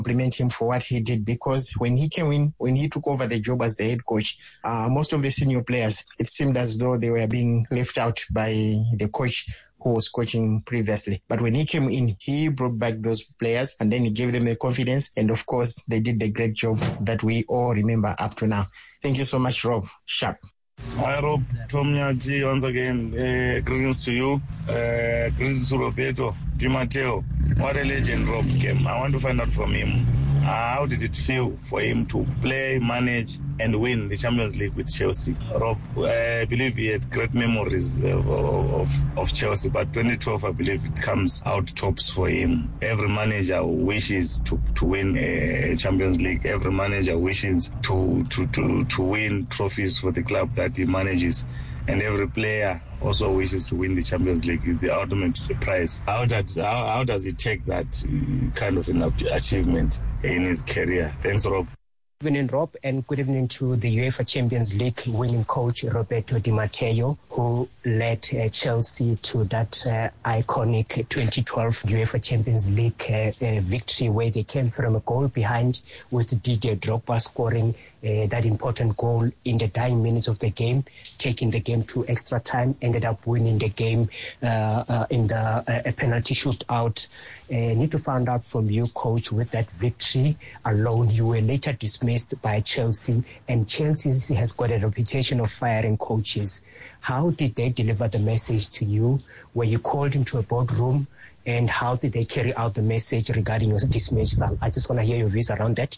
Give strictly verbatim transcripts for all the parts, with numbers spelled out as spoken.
compliment him for what he did, because when he came in, when he took over the job as the head coach, uh, most of the senior players, it seemed as though they were being left out by the coach who was coaching previously. But when he came in, he brought back those players and then he gave them the confidence. And of course, they did the great job that we all remember up to now. Thank you so much, Rob. Sharp. Hi, Rob. Tom Nyati, once again, uh, greetings to you. Uh, greetings to Roberto Di Matteo. What a legend Rob came. I want to find out from him, uh, how did it feel for him to play, manage, and win the Champions League with Chelsea? Rob, uh, I believe he had great memories of, of, of Chelsea, but twenty twelve, I believe it comes out tops for him. Every manager wishes to, to win a Champions League. Every manager wishes to, to, to, to win trophies for the club that he manages. And every player also wishes to win the Champions League, the ultimate prize. How does, how, how does he take that kind of an achievement in his career? Thanks, Rob. Good evening, Rob, and good evening to the UEFA Champions League winning coach Roberto Di Matteo, who led uh, Chelsea to that uh, iconic twenty twelve UEFA Champions League uh, uh, victory, where they came from a goal behind with Didier Drogba scoring uh, that important goal in the dying minutes of the game, taking the game to extra time, ended up winning the game uh, uh, in the uh, penalty shootout. I uh, need to find out from you, coach, with that victory alone, you were later dismissed by Chelsea, and Chelsea has got a reputation of firing coaches. How did they deliver the message to you? Were you called into a boardroom, and how did they carry out the message regarding your dismissal? I just want to hear your views around that.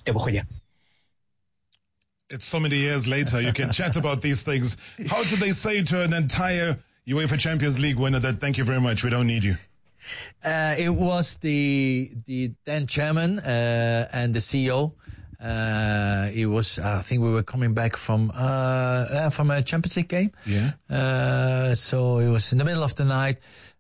It's so many years later, you can chat about these things. How did they say to an entire UEFA Champions League winner that, thank you very much, we don't need you? Uh, it was the the then chairman uh, and the C E O. Uh, it was, I think we were coming back from uh, uh, from a Champions League game. Yeah. Uh, so it was in the middle of the night,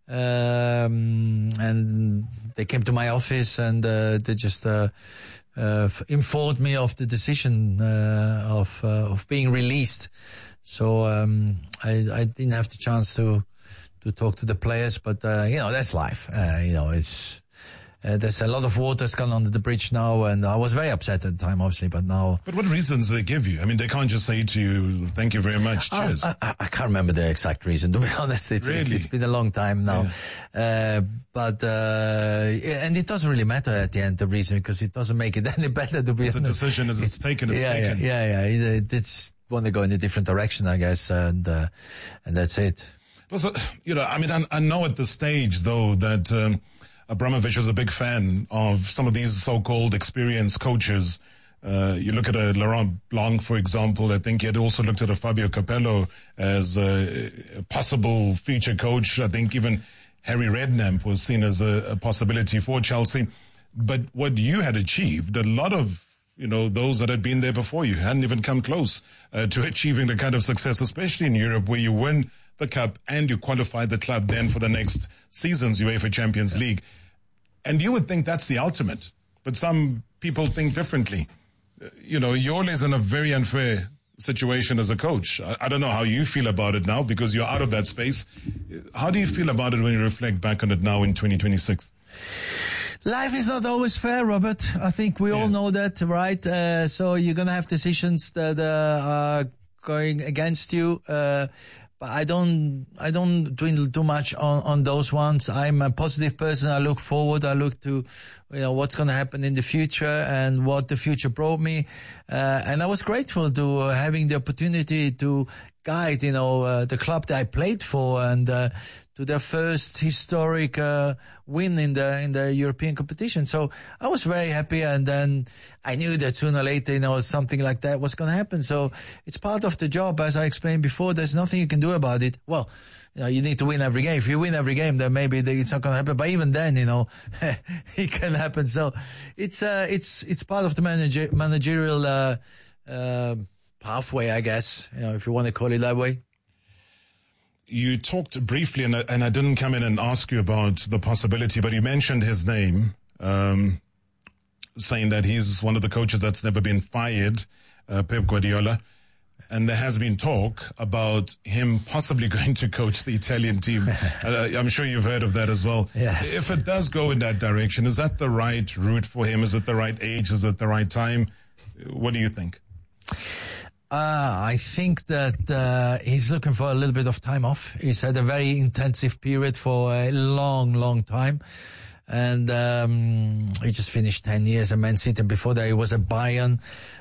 um, and they came to my office and uh, they just uh, uh, informed me of the decision uh, of uh, of being released. So um, I, I didn't have the chance to. to talk to the players, but, uh, you know, that's life. Uh, you know, it's, uh, there's a lot of water's gone under the bridge now, and I was very upset at the time, obviously, but now... But what reasons do they give you? I mean, they can't just say to you, thank you very much, cheers. I, I, I can't remember the exact reason, to be honest. It's, really? it's, it's been a long time now. Yeah. Uh, but, uh, and it doesn't really matter at the end, the reason, because it doesn't make it any better, to be it's honest. It's a decision, it's, it's taken, it's yeah, taken. Yeah, yeah, yeah. It, it's want to go in a different direction, I guess, and, uh, and that's it. So, you know, I mean, I, I know at this stage, though, that um, Abramovich was a big fan of some of these so-called experienced coaches. Uh, you look at a Laurent Blanc, for example. I think he had also looked at a Fabio Capello as a, a possible future coach. I think even Harry Redknapp was seen as a, a possibility for Chelsea. But what you had achieved, a lot of, you know, those that had been there before you hadn't even come close uh, to achieving the kind of success, especially in Europe, where you win the cup and you qualify the club then for the next season's UEFA Champions League. And you would think that's the ultimate, but some people think differently. Uh, you know, you're always in a very unfair situation as a coach. I, I don't know how you feel about it now because you're out of that space. How do you feel about it when you reflect back on it now in twenty twenty-six? Life is not always fair, Robert. I think we yeah. all know that, right? Uh, so you're going to have decisions that uh, are going against you. Uh, I don't, I don't dwindle too much on, on those ones. I'm a positive person. I look forward. I look to, you know, what's going to happen in the future and what the future brought me. Uh, and I was grateful to uh, having the opportunity to guide, you know, uh, the club that I played for and, uh, to their first historic, uh, win in the, in the European competition. So I was very happy. And then I knew that sooner or later, you know, something like that was going to happen. So it's part of the job. As I explained before, there's nothing you can do about it. Well, you know, you need to win every game. If you win every game, then maybe it's not going to happen. But even then, you know, it can happen. So it's, uh, it's, it's part of the manager, managerial, uh, uh, pathway, I guess, you know, if you want to call it that way. You talked briefly, and I, and I didn't come in and ask you about the possibility, but you mentioned his name, um, saying that he's one of the coaches that's never been fired, uh, Pep Guardiola. and there has been talk about him possibly going to coach the Italian team. uh, I'm sure you've heard of that as well. Yes. If it does go in that direction, is that the right route for him? Is it the right age? Is it the right time? What do you think? Uh, I think that uh, he's looking for a little bit of time off. He's had a very intensive period for a long, long time. And um, he just finished ten years at Man City. And before that, he was at Bayern.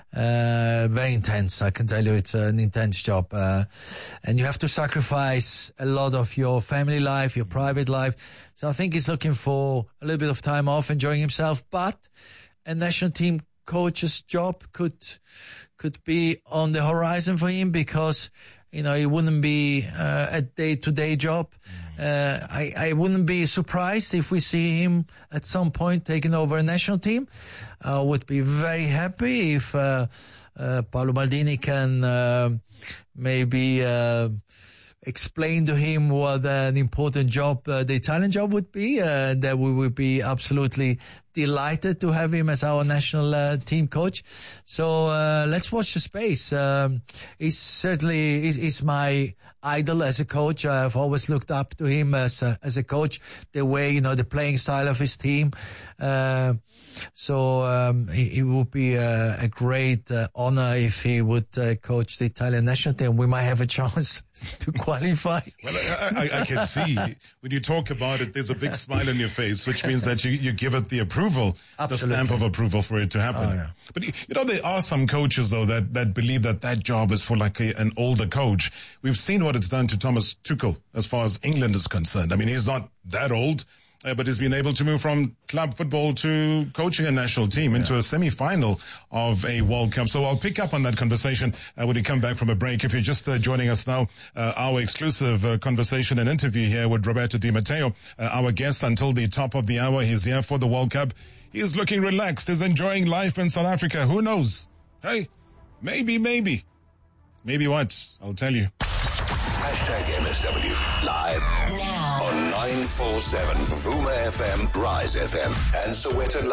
Uh, very intense. I can tell you it's an intense job. Uh, and you have to sacrifice a lot of your family life, your private life. So I think he's looking for a little bit of time off, enjoying himself. But a national team coach's job could could be on the horizon for him, because you know it wouldn't be uh, a day-to-day job. Uh, I, I wouldn't be surprised if we see him at some point taking over a national team. I uh, would be very happy if uh, uh, Paolo Maldini can uh, maybe uh, explain to him what an important job uh, the Italian job would be, uh, and that we would be absolutely delighted to have him as our national uh, team coach. So uh, let's watch the space. Um, he's certainly he's, he's my idol as a coach. I've always looked up to him as a, as a coach, the way, you know, the playing style of his team. Uh, so um, it, it would be a, a great uh, honor if he would uh, coach the Italian national team. We might have a chance to qualify. Well, I, I, I can see when you talk about it, there's a big smile on your face, which means that you, you give it the approval, Absolutely. the stamp of approval for it to happen. Oh, yeah. But, you know, there are some coaches, though, that, that believe that that job is for like a, an older coach. We've seen what it's done to Thomas Tuchel as far as England is concerned. I mean, he's not that old. Uh, but he's been able to move from club football to coaching a national team into yeah. a semi-final of a World Cup. So I'll pick up on that conversation uh, when we come back from a break. If you're just uh, joining us now, uh, our exclusive uh, conversation and interview here with Roberto Di Matteo, uh, our guest until the top of the hour. He's here for the World Cup. He's looking relaxed. He's enjoying life in South Africa. Who knows? Hey, maybe, maybe. Maybe what? I'll tell you. Hashtag M S W live now on nine forty-seven Vuma F M, Rise F M, and Soweto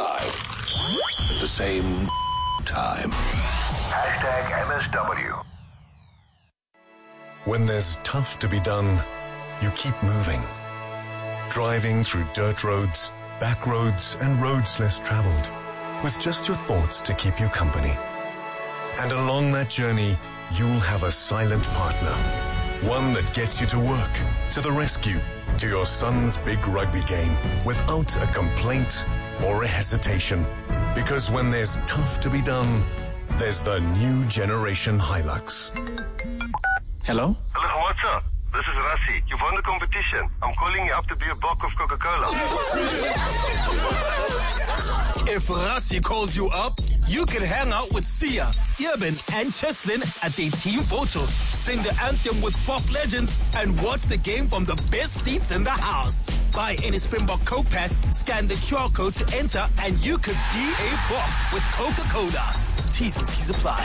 Live at the same time. Hashtag M S W. When there's tough to be done, you keep moving. Driving through dirt roads, back roads, and roads less traveled, with just your thoughts to keep you company. And along that journey, you'll have a silent partner. One that gets you to work, to the rescue, to your son's big rugby game, without a complaint or a hesitation. Because when there's tough to be done, there's the new generation Hilux. Hello? Hello, what's up? This is Rassi. You've won the competition. I'm calling you up to be a block of Coca-Cola. If Rassi calls you up, you can hang out with Sia, Irvin, and Cheslin at their team photo, sing the anthem with Pop Legends, and watch the game from the best seats in the house. Buy any Springbok Coke pack, scan the Q R code to enter, and you could be a Bok with Coca-Cola. T's and C's apply.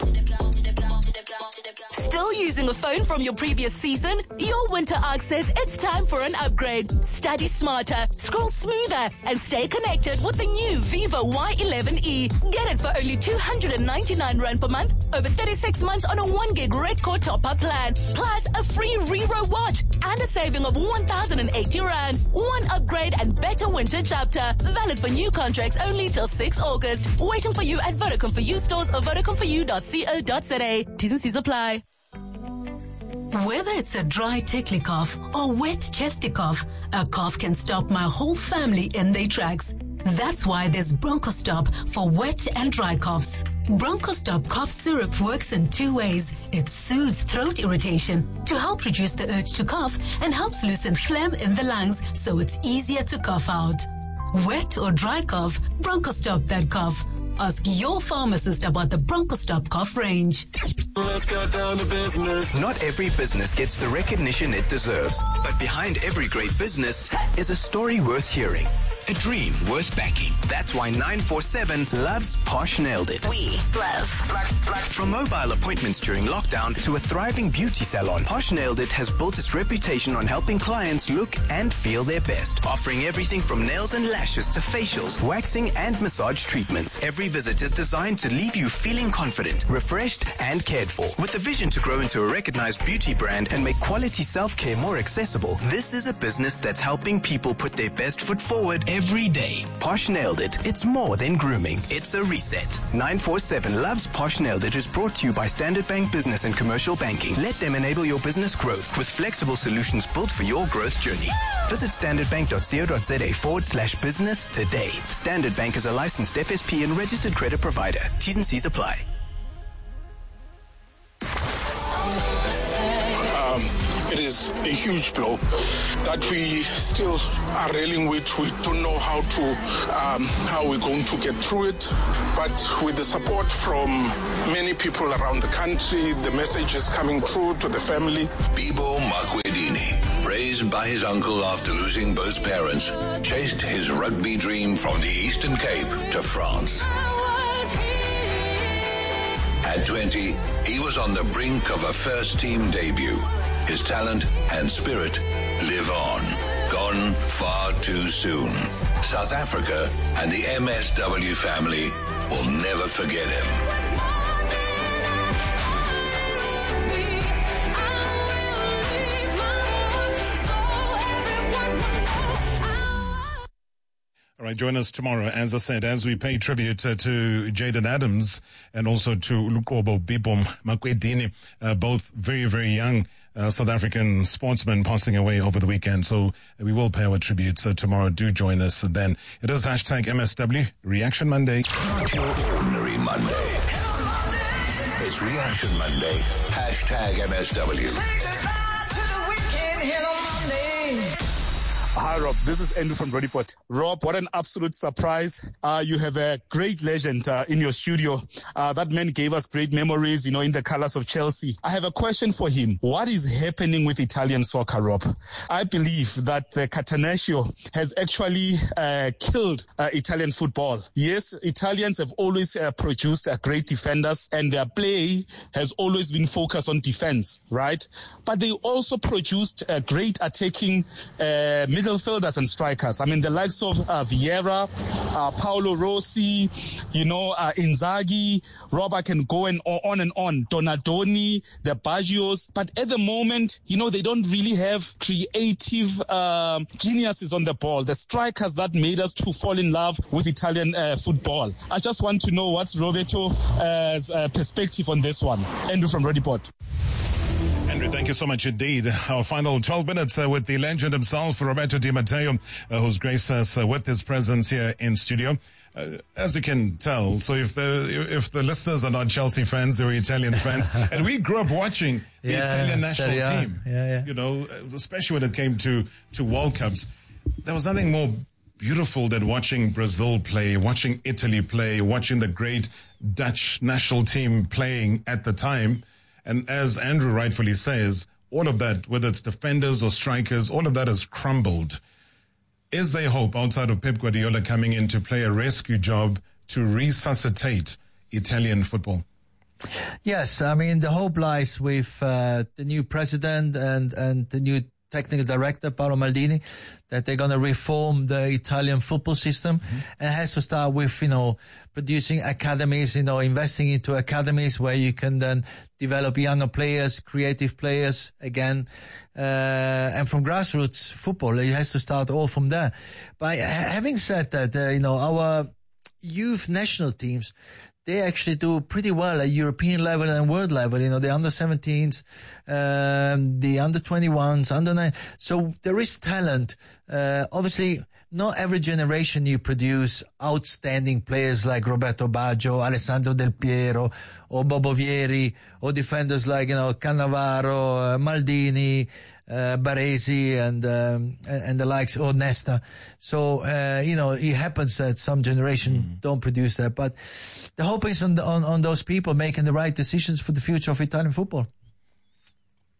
Still using a phone from your previous season? Your Winter Arc says it's time for an upgrade. Study smarter, scroll smoother, and stay connected with the new Vivo Y eleven E. Get it for only two hundred ninety-nine rand per month, over thirty-six months on a one gig red core top-up plan, plus a free Rero watch and a saving of one thousand eighty rand. One upgrade and better winter chapter. Valid for new contracts only till sixth August. Waiting for you at Vodacom for You stores or vodacom for you dot co dot za. T's and C's apply. Whether it's a dry tickly cough or wet chesty cough, a cough can stop my whole family in their tracks. That's why there's BronchoStop for wet and dry coughs. BronchoStop cough syrup works in two ways. It soothes throat irritation to help reduce the urge to cough and helps loosen phlegm in the lungs so it's easier to cough out. Wet or dry cough, BronchoStop that cough. Ask your pharmacist about the BronchoStop cough range. Let's go down to business. Not every business gets the recognition it deserves, but behind every great business is a story worth hearing. a dream worth backing. That's why nine four seven loves Posh Nailed It. We love black, black. From mobile appointments during lockdown to a thriving beauty salon, Posh Nailed It has built its reputation on helping clients look and feel their best, offering everything from nails and lashes to facials, waxing and massage treatments. Every visit is designed to leave you feeling confident, refreshed and cared for. With the vision to grow into a recognized beauty brand and make quality self-care more accessible, this is a business that's helping people put their best foot forward every day. Posh Nailed It. It's more than grooming. It's a reset. nine four seven Loves Posh Nailed It is brought to you by Standard Bank Business and Commercial Banking. Let them enable your business growth with flexible solutions built for your growth journey. Visit standardbank.co.za forward slash business today. Standard Bank is a licensed F S P and registered credit provider. T's and C's apply. Um, it is a huge blow that we still are reeling with. We don't know how to, um, how we're going to get through it. But with the support from many people around the country, the message is coming through to the family. Bibo Makwedini, raised by his uncle after losing both parents, chased his rugby dream from the Eastern Cape to France. At twenty, he was on the brink of a first-team debut. His talent and spirit live on. Gone far too soon. South Africa and the M S W family will never forget him. All right, join us tomorrow, as I said, as we pay tribute uh, to Jaden Adams and also to Lukobo Bibom Makwedini, uh, both very, very young uh, South African sportsmen passing away over the weekend. So uh, we will pay our tributes uh, tomorrow. Do join us then. It is hashtag M S W, Reaction Monday. Not your ordinary Monday. It's Reaction Monday, hashtag M S W. Hi, Rob. This is Andrew from Rodipot. Rob, what an absolute surprise. Uh, you have a great legend uh, in your studio. Uh, that man gave us great memories, you know, in the colors of Chelsea. I have a question for him. What is happening with Italian soccer, Rob? I believe that the Catenaccio has actually uh, killed uh, Italian football. Yes, Italians have always uh, produced uh, great defenders, and their play has always been focused on defense, right? But they also produced uh, great attacking uh, midfielders and strikers. I mean, the likes of uh, Vieira, uh, Paolo Rossi, you know, uh, Inzaghi, Rob, I can go and on and on, Donadoni, the Baggios. But at the moment, you know, they don't really have creative uh, geniuses on the ball, the strikers that made us to fall in love with Italian uh, football. I just want to know what's Roberto's uh, perspective on this one. Andrew from Rodipot. Andrew, thank you so much indeed. Our final twelve minutes uh, with the legend himself, Roberto Di Matteo, uh, who's graced us uh, with his presence here in studio. Uh, as you can tell, so if the if the listeners are not Chelsea fans, they're Italian fans, and we grew up watching the yeah, Italian national team. Yeah, yeah. You know, especially when it came to to World Cups, there was nothing more beautiful than watching Brazil play, watching Italy play, watching the great Dutch national team playing at the time. And as Andrew rightfully says, all of that, whether it's defenders or strikers, all of that has crumbled. Is there hope outside of Pep Guardiola coming in to play a rescue job to resuscitate Italian football? Yes, I mean, the hope lies with uh, the new president and, and the new technical director, Paolo Maldini, that they're going to reform the Italian football system. Mm-hmm. And it has to start with, you know, producing academies, you know, investing into academies where you can then develop younger players, creative players again. Uh, and from grassroots football, it has to start all from there. But having said that, uh, you know, our youth national teams, they actually do pretty well at European level and world level. You know, the under seventeens, um, the under twenty-ones, under nine. So there is talent. Uh, obviously, not every generation you produce outstanding players like Roberto Baggio, Alessandro Del Piero, or Bobo Vieri, or defenders like, you know, Cannavaro, uh, Maldini, Uh, Baresi and um, and the likes, or Nesta. So uh, you know, it happens that some generation mm. don't produce that, but the hope is on, the, on on those people making the right decisions for the future of Italian football.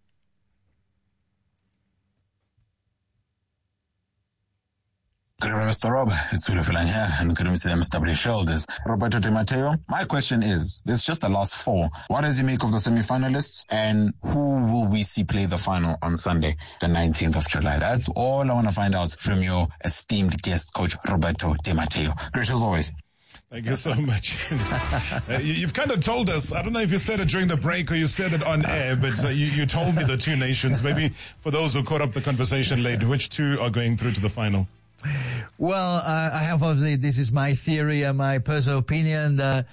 I remember Mister Rob, it's Ulu Filang here, and good to see M S W shoulders. Roberto Di Matteo, my question is, it's just the last four. What does he make of the semi-finalists, and who will we see play the final on Sunday, the nineteenth of July? That's all I want to find out from your esteemed guest, Coach Roberto Di Matteo. Great as always. Thank you so much. uh, you, you've kind of told us, I don't know if you said it during the break or you said it on air, but uh, you, you told me the two nations. Maybe for those who caught up the conversation late, which two are going through to the final? Well, uh, I have obviously, this is my theory and my personal opinion. Uh,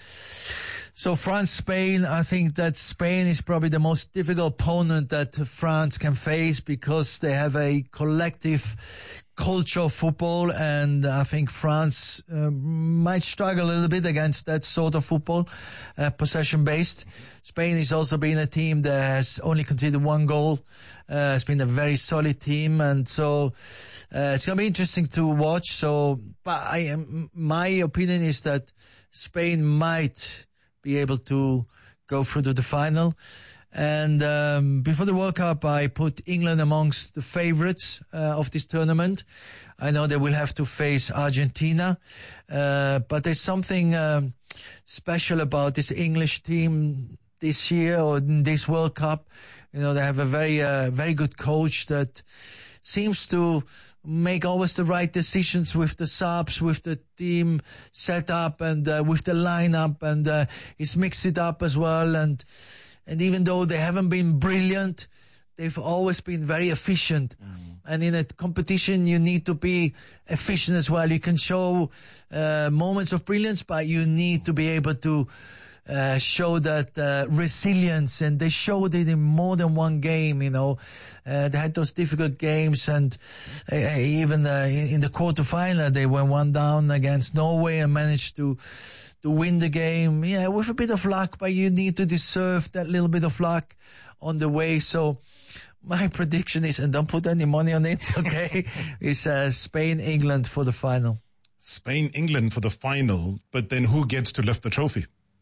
so France, Spain, I think that Spain is probably the most difficult opponent that France can face because they have a collective culture of football, and I think France uh, might struggle a little bit against that sort of football, uh, possession-based. Spain has also been a team that has only conceded one goal. Uh, it's been a very solid team, and so uh, it's going to be interesting to watch. So, but I am, my opinion is that Spain might be able to go through to the final. And um, before the World Cup, I put England amongst the favorites uh, of this tournament. I know they will have to face Argentina, uh, but there's something um, special about this English team this year or in this World Cup. You know, they have a very, uh, very good coach that seems to make always the right decisions with the subs, with the team set up, and uh, with the lineup, and uh, he's mixed it up as well. And And even though they haven't been brilliant, they've always been very efficient. Mm. And in a competition, you need to be efficient as well. You can show uh, moments of brilliance, but you need to be able to uh, show that uh, resilience. And they showed it in more than one game, you know. Uh, they had those difficult games, and uh, even uh, in, in the quarterfinal, they went one down against Norway and managed to to win the game, yeah, with a bit of luck, but you need to deserve that little bit of luck on the way. So my prediction is, and don't put any money on it, okay, is uh, Spain, England for the final. Spain, England for the final, but then who gets to lift the trophy?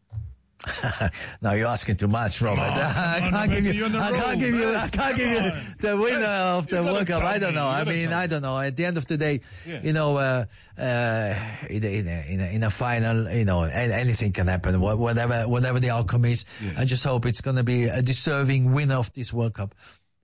No, you're asking too much, Robert. On, I, can't on, give you, you I can't give you. I can't give you the winner of the World Cup. I don't know. I mean, I don't know. At the end of the day, yeah. you know, uh, uh, in, a, in, a, in, a, in a final, you know, anything can happen. Whatever, whatever the outcome is, yeah. I just hope it's going to be a deserving winner of this World Cup.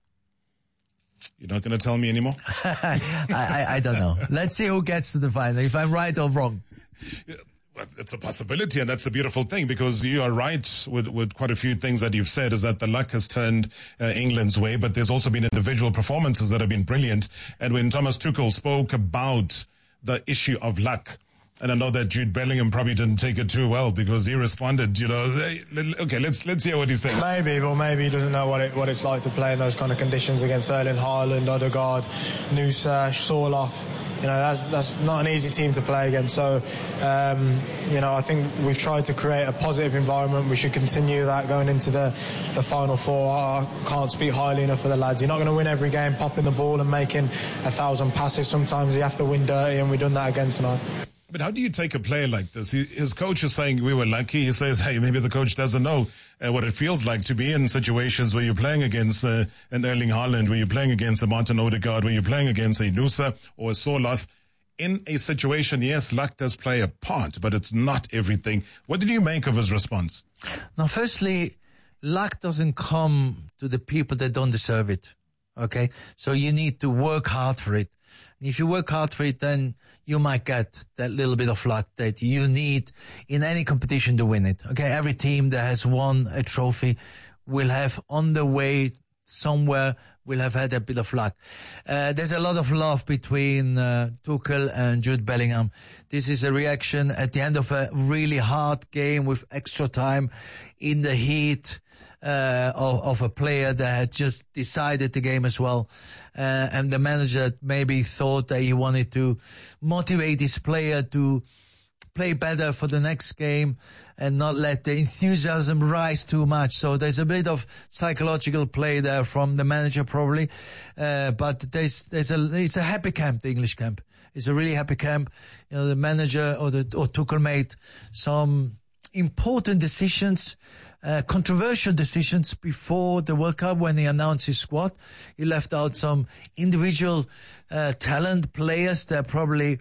You're not going to tell me anymore? I, I, I don't know. Let's see who gets to the final. If I'm right or wrong. Yeah. Well, it's a possibility, and that's the beautiful thing, because you are right with, with quite a few things that you've said, is that the luck has turned uh, England's way, but there's also been individual performances that have been brilliant. And when Thomas Tuchel spoke about the issue of luck, and I know that Jude Bellingham probably didn't take it too well, because he responded, you know, hey, okay, let's let's hear what he said. Maybe, or maybe he doesn't know what it what it's like to play in those kind of conditions against Erling Haaland, Odegaard, Nusa, Sorloth. You know, that's that's not an easy team to play against. So, um, you know, I think we've tried to create a positive environment. We should continue that going into the, the Final Four. I can't speak highly enough for the lads. You're not going to win every game popping the ball and making a thousand passes. Sometimes you have to win dirty, and we've done that again tonight. But how do you take a player like this? He, his coach is saying we were lucky. He says, hey, maybe the coach doesn't know uh, what it feels like to be in situations where you're playing against uh, an Erling Haaland, where you're playing against a Martin Odegaard, where you're playing against a Nusa or a Sorloth. In a situation, yes, luck does play a part, but it's not everything. What did you make of his response? Now, firstly, luck doesn't come to the people that don't deserve it. Okay? So you need to work hard for it. If you work hard for it, then you might get that little bit of luck that you need in any competition to win it. Okay, every team that has won a trophy will have on the way somewhere will have had a bit of luck. Uh, there's a lot of love between uh, Tuchel and Jude Bellingham. This is a reaction at the end of a really hard game with extra time in the heat uh, of, of a player that had just decided the game as well. Uh, and the manager maybe thought that he wanted to motivate his player to play better for the next game and not let the enthusiasm rise too much. So there's a bit of psychological play there from the manager probably. Uh, but there's, there's a, it's a happy camp, the English camp. It's a really happy camp. You know, the manager or the, or Tuchel made some important decisions, uh, controversial decisions before the World Cup when he announced his squad. He left out some individual, uh, talent players that probably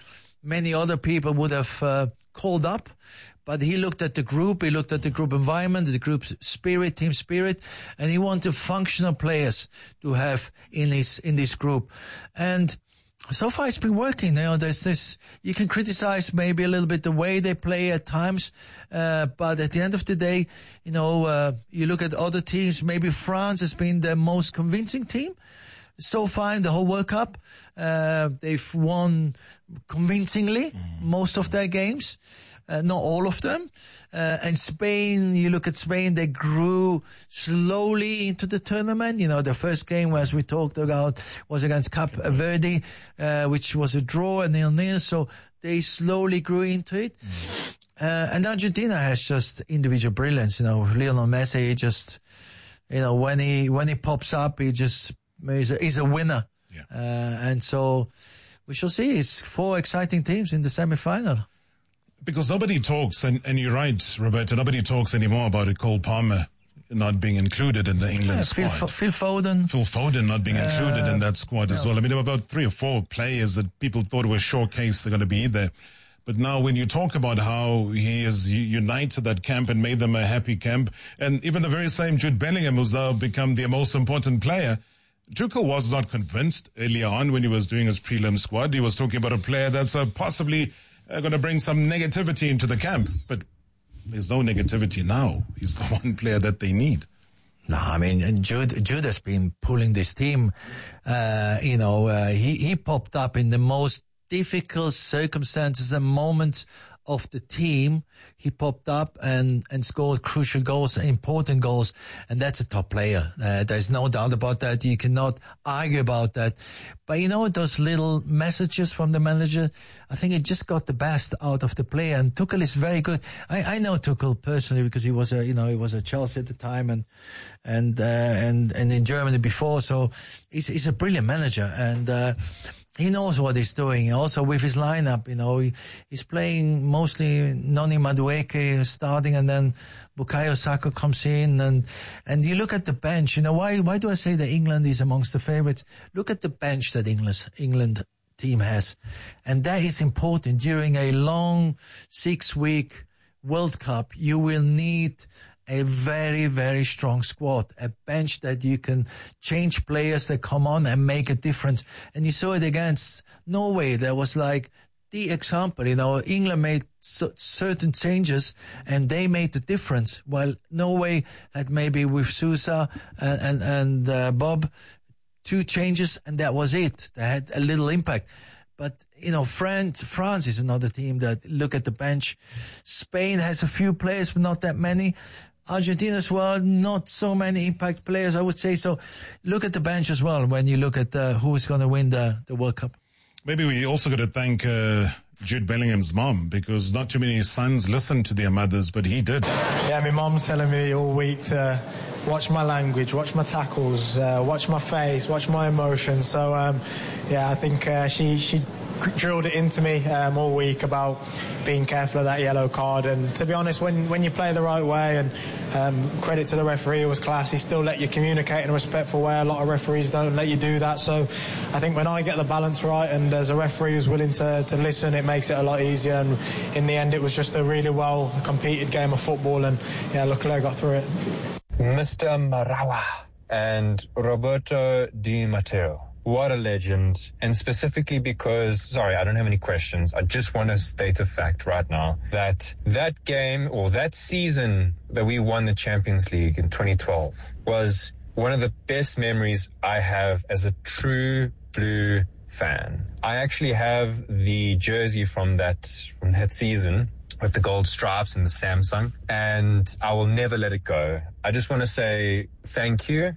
many other people would have uh, called up. But he looked at the group, he looked at the group environment, the group spirit, team spirit, and he wanted functional players to have in his in this group. And so far it's been working. You know, there's this, you can criticize maybe a little bit the way they play at times, uh, but at the end of the day, you know, uh, you look at other teams, maybe France has been the most convincing team so far in the whole World Cup. Uh, they've won convincingly mm. most of their games. Uh, not all of them. Uh, and Spain, you look at Spain, they grew slowly into the tournament. You know, the first game, as we talked about, was against Cape Verde, uh, which was a draw, a nil-nil. So they slowly grew into it. Mm. Uh, and Argentina has just individual brilliance. You know, Lionel Messi, he just, you know, when he, when he pops up, he just, he's a, he's a winner. Yeah. Uh, and so we shall see. It's four exciting teams in the semi-final. Because nobody talks, and, and you're right, Roberto, nobody talks anymore about it, Cole Palmer not being included in the England yeah, squad. Phil, Phil Foden. Phil Foden not being included uh, in that squad no. as well. I mean, there were about three or four players that people thought were sure case they're going to be there. But now when you talk about how he has united that camp and made them a happy camp, and even the very same Jude Bellingham, who's now become the most important player, Tuchel was not convinced earlier on when he was doing his prelim squad. He was talking about a player that's uh, possibly uh, going to bring some negativity into the camp. But there's no negativity now. He's the one player that they need. No, I mean, Jude, Jude has been pulling this team. Uh, you know, uh, he, he popped up in the most difficult circumstances and moments of the team. He popped up and, and scored crucial goals, important goals, and that's a top player. Uh, there's no doubt about that. You cannot argue about that. But you know, those little messages from the manager, I think it just got the best out of the player. And Tuchel is very good. I, I know Tuchel personally because he was a, you know, he was at Chelsea at the time and, and, uh, and, and in Germany before. So he's, he's a brilliant manager. And, uh, he knows what he's doing. Also with his lineup, you know, he, he's playing mostly Noni Madueke starting, and then Bukayo Saka comes in, and and you look at the bench. You know, why why do I say that England is amongst the favourites? Look at the bench that England England team has, and that is important during a long six week World Cup. You will need a very, very strong squad, a bench that you can change players that come on and make a difference. And you saw it against Norway. There was like the example, you know, England made certain changes and they made the difference, while Norway had maybe with Sousa and, and, and uh, Bob, two changes and that was it. They had a little impact. But, you know, France, France is another team that look at the bench. Spain has a few players, but not that many. Argentina as well, not so many impact players, I would say. So look at the bench as well when you look at uh, who is going to win the, the World Cup. Maybe we also got to thank uh, Jude Bellingham's mom, because not too many sons listen to their mothers, but he did. Yeah, my mom's telling me all week to watch my language, watch my tackles, uh, watch my face, watch my emotions. So, um, yeah, I think uh, she... she drilled it into me um, all week about being careful of that yellow card. And to be honest, when, when you play the right way, and um, credit to the referee, it was class, he still let you communicate in a respectful way. A lot of referees don't let you do that. So I think when I get the balance right and there's a referee who's willing to, to listen, it makes it a lot easier. And in the end, it was just a really well competed game of football, and yeah, luckily I got through it. Mister Marawa and Roberto Di Matteo. What a legend. And specifically because, sorry, I don't have any questions. I just want to state a fact right now that that game or that season that we won the Champions League in twenty twelve was one of the best memories I have as a true blue fan. I actually have the jersey from that, from that season with the gold stripes and the Samsung, and I will never let it go. I just want to say thank you.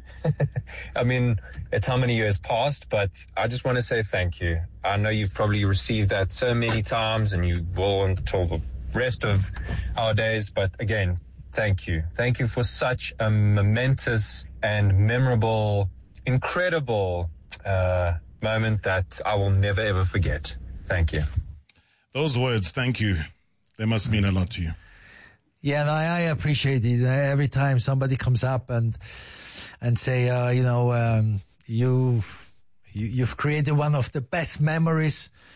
I mean, it's how many years passed, but I just want to say thank you. I know you've probably received that so many times, and you will until the rest of our days, but again, thank you. Thank you for such a momentous and memorable, incredible uh, moment that I will never ever forget. Thank you. Those words, thank you, they must mean a lot to you. Yeah, and I, I appreciate it. Every time somebody comes up and and say, uh, you know, um, you, you you've created one of the best memories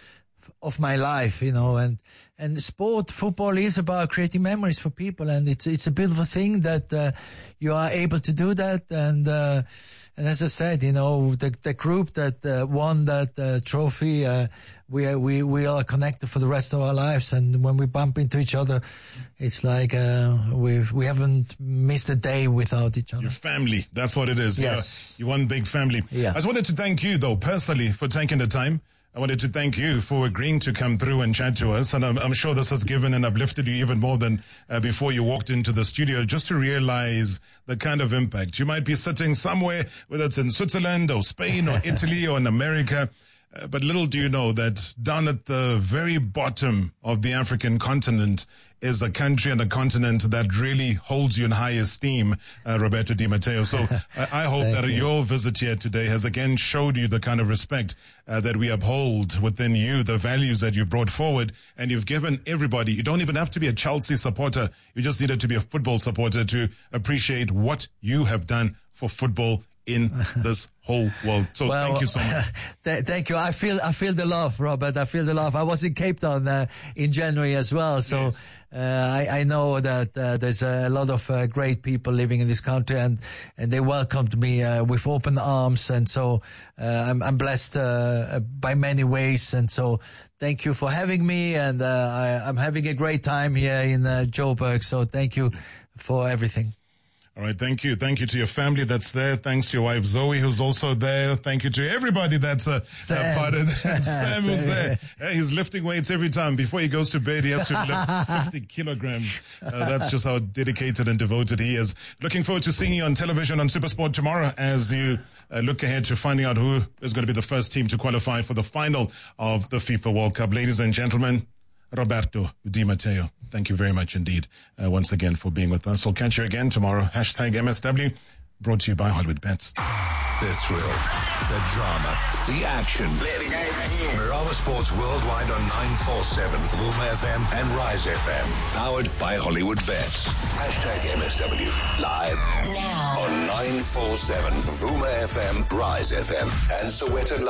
of my life, you know, and, and sport, football is about creating memories for people. And it's, it's a beautiful thing that, uh, you are able to do that. And, uh, and as I said, you know, the, the group that, uh, won that, uh, trophy, uh, we are, we, we are connected for the rest of our lives. And when we bump into each other, it's like, uh, we, we haven't missed a day without each other. Your family. That's what it is. Yes. You're, you're one big family. Yeah. I just wanted to thank you though, personally, for taking the time. I wanted to thank you for agreeing to come through and chat to us. And I'm, I'm sure this has given and uplifted you even more than uh, before you walked into the studio, just to realize the kind of impact. You might be sitting somewhere, whether it's in Switzerland or Spain or Italy or in America. Uh, but little do you know that down at the very bottom of the African continent is a country and a continent that really holds you in high esteem, uh, Roberto Di Matteo. So uh, I hope that you. your visit here today has again showed you the kind of respect uh, that we uphold within you, the values that you've brought forward, and you've given everybody. You don't even have to be a Chelsea supporter. You just needed to be a football supporter to appreciate what you have done for football in this whole world. So well, thank you so much. th- thank you. I feel I feel the love, Robert. I feel the love. I was in Cape Town uh, in January as well. So yes. uh, I, I know that uh, there's a lot of uh, great people living in this country, and, and they welcomed me uh, with open arms. And so uh, I'm, I'm blessed uh, by many ways. And so thank you for having me. And uh, I, I'm having a great time here in uh, Joburg. So thank you for everything. All right, thank you. Thank you to your family that's there. Thanks to your wife, Zoe, who's also there. Thank you to everybody that's uh, uh, part of that. Sam, who's there. Yeah, he's lifting weights every time. Before he goes to bed, he has to lift fifty kilograms. Uh, that's just how dedicated and devoted he is. Looking forward to seeing you on television on SuperSport tomorrow as you uh, look ahead to finding out who is going to be the first team to qualify for the final of the FIFA World Cup. Ladies and gentlemen, Roberto Di Matteo, thank you very much indeed uh, once again for being with us. We'll catch you again tomorrow. Hashtag M S W, brought to you by Hollywood Bets. The thrill, the drama, the action. Play the game. Marama Sports Worldwide on nine forty-seven, Vuma F M and Rise F M. Powered by Hollywood Bets. Hashtag M S W. Live now on nine forty-seven, Vuma F M, Rise F M, and Soweto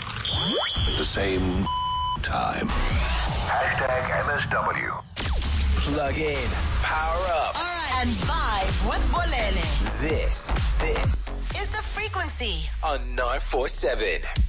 Live. At the same time. Hashtag M S W. Plug in, power up, All right. and vibe with Bolele. This, this is The Frequency on nine forty-seven.